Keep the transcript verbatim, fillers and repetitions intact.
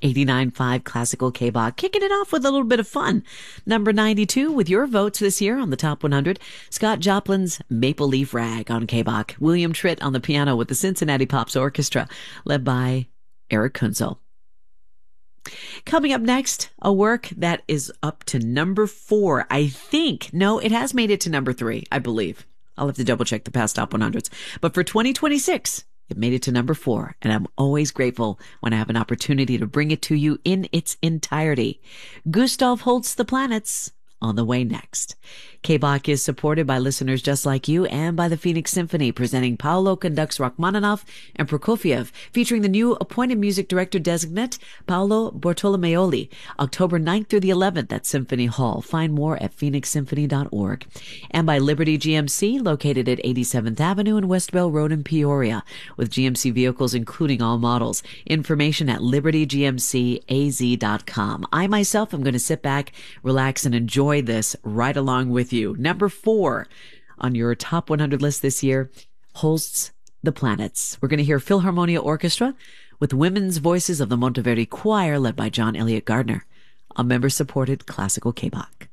eighty-nine point five Classical K-Bach, kicking it off with a little bit of fun. Number ninety-two, with your votes this year on the Top one hundred, Scott Joplin's Maple Leaf Rag on K-Bach. William Tritt on the piano with the Cincinnati Pops Orchestra, led by Eric Kunzel. Coming up next, a work that is up to number four, I think. No, it has made it to number three, I believe. I'll have to double check the past Top one hundreds. But for twenty twenty-six, it made it to number four, and I'm always grateful when I have an opportunity to bring it to you in its entirety. Gustav Holst's The Planets, on the way next. K-Bach is supported by listeners just like you and by the Phoenix Symphony, presenting Paolo conducts Rachmaninoff and Prokofiev, featuring the new appointed music director designate, Paolo Bortolomeoli, October ninth through the eleventh at Symphony Hall. Find more at phoenix symphony dot org. And by Liberty G M C, located at eighty-seventh Avenue and West Bell Road in Peoria, with G M C vehicles including all models. Information at liberty g m c a z dot com. I myself am going to sit back, relax, and enjoy this right along with you. Number four on your Top one hundred list this year, Holst's The Planets. We're going to hear Philharmonia Orchestra with women's voices of the Monteverdi Choir, led by John Elliott Gardner, a member-supported classical K-Bach.